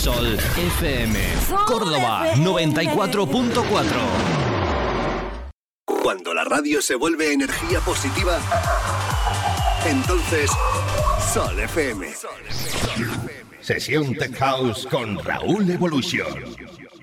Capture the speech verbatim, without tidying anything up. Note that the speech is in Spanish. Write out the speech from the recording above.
Sol F M. Córdoba noventa y cuatro punto cuatro. Cuando la radio se vuelve energía positiva, entonces Sol F M. Sesión Tech House con Raúl Evolution.